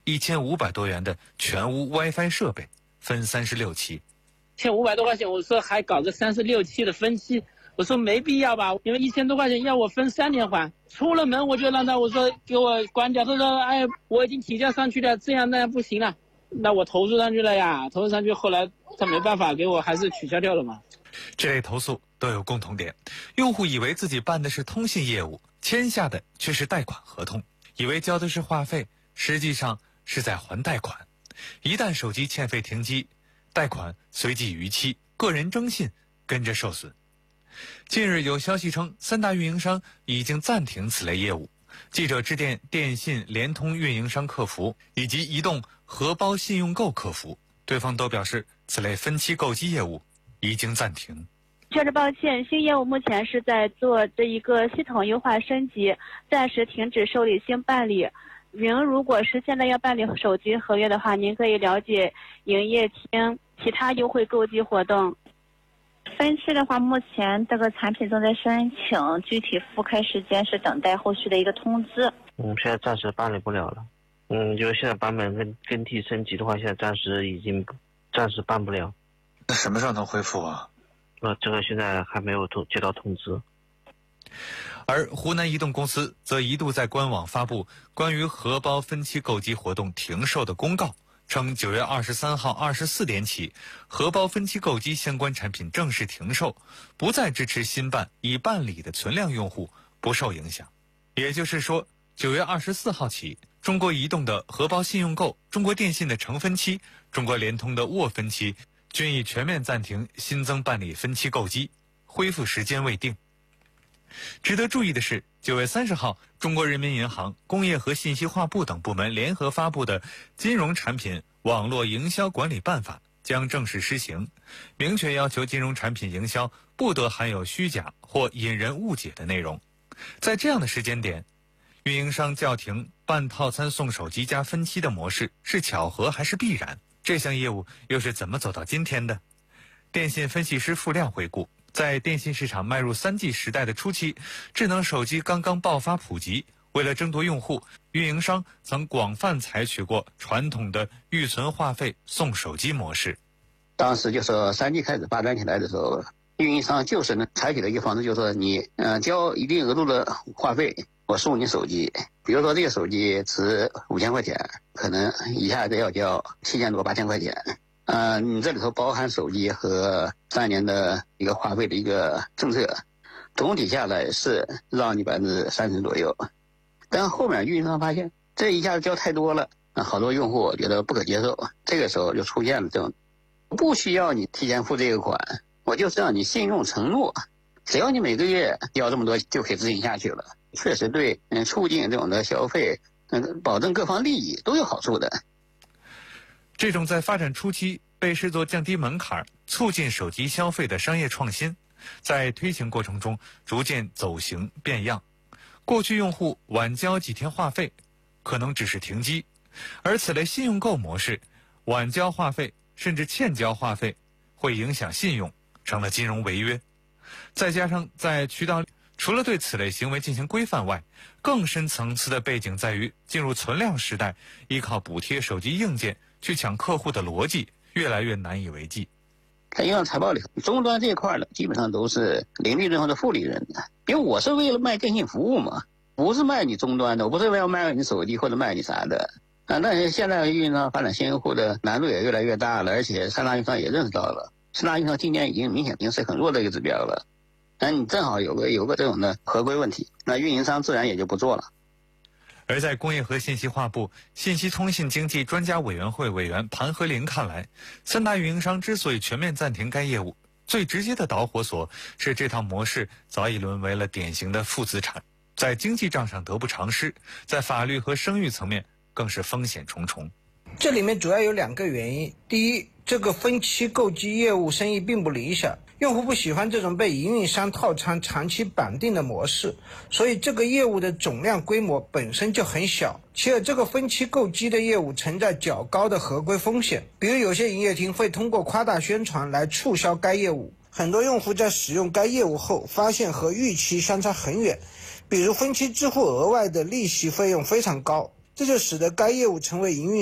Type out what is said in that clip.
1500多元的全屋 WiFi 设备，分36期。 1500多块钱，我说还搞个36期的分期，我说没必要吧，因为1000多块钱要我分3年还。出了门我就让他我说给我关掉，他说哎我已经提交上去了，这样那样不行了，那我投诉上去了呀，投诉上去后来他没办法给我还是取消掉了嘛。 这类投诉都有共同点，用户以为自己办的是通信业务，签下的却是贷款合同，以为交的是话费，实际上是在还贷款。一旦手机欠费停机，贷款随即逾期，个人征信跟着受损。近日有消息称，3大运营商已经暂停此类业务。记者致电电信、联通运营商客服以及移动荷包信用购客服，对方都表示此类分期购机业务已经暂停。 确实抱歉，新业务目前是在做这一个系统优化升级，暂时停止受理新办理。您如果是现在要办理手机合约的话，您可以了解营业厅其他优惠购机活动。 分期的话，目前这个产品正在申请，具体复开时间是等待后续的一个通知。 现在暂时办理不了了。就是现在版本更替升级的话，现在暂时办不了。 那什么时候能恢复啊？ 这个现在还没有接到通知。 而湖南移动公司则一度在官网发布关于荷包分期购机活动停售的公告，称9月23号24点起，荷包分期购机相关产品正式停售，不再支持新办已办理的存量用户不受影响。也就是说，9月24号起，中国移动的荷包信用购、中国电信的成分期、中国联通的握分期均已全面暂停新增办理分期购机，恢复时间未定。值得注意的是，9月30号，中国人民银行、工业和信息化部等部门联合发布的《金融产品网络营销管理办法》将正式施行，明确要求金融产品营销不得含有虚假或引人误解的内容。在这样的时间点，运营商叫停办套餐送手机加分期的模式是巧合还是必然？这项业务又是怎么走到今天的？电信分析师付亮回顾，在电信市场迈入3G 时代的初期，智能手机刚刚爆发普及，为了争夺用户，运营商曾广泛采取过传统的预存话费送手机模式。 当时就说3G 开始发展起来的时候，运营商就是采取的一个方式，就是说你交一定额度的话费，我送你手机。比如说这个手机值5000块钱，可能一下子要交7000多8000块钱。你这里头包含手机和3年的一个话费的一个政策，总体下来是让你30%左右。但后面运营商发现这一下子交太多了，好多用户觉得不可接受，这个时候就出现了这种不需要你提前付这个款，我就是让你信用承诺，只要你每个月交这么多就可以执行下去了。确实对促进这种的消费，保证各方利益都有好处的。 这种在发展初期被视作降低门槛、促进手机消费的商业创新，在推行过程中逐渐走形变样。过去用户晚交几天话费可能只是停机，而此类信用购模式，晚交话费甚至欠交话费会影响信用，成了金融违约。再加上在渠道除了对此类行为进行规范外，更深层次的背景在于进入存量时代，依靠补贴手机硬件去抢客户的逻辑越来越难以为继。 看银行财报里，终端这一块呢，基本上都是零利润或者负利润的。因为我是为了卖电信服务嘛，不是卖你终端的，我不是为了卖你手机或者卖你啥的。但是现在运营商发展新用户的难度也越来越大了，而且3大运营商也认识到了，4大运营商今年已经明显是很弱的一个指标了。但你正好有个这种的合规问题，那运营商自然也就不做了。 而在工业和信息化部信息通信经济专家委员会委员盘和林看来，3大运营商之所以全面暂停该业务，最直接的导火索是这套模式早已沦为了典型的负资产，在经济账上得不偿失，在法律和声誉层面更是风险重重。 这里面主要有2个原因。第一，这个分期购机业务生意并不理想，用户不喜欢这种被营运商套餐长期绑定的模式，所以这个业务的总量规模本身就很小。其二，这个分期购机的业务存在较高的合规风险，比如有些营业厅会通过夸大宣传来促销该业务，很多用户在使用该业务后发现和预期相差很远，比如分期支付额外的利息费用非常高，这就使得该业务成为营运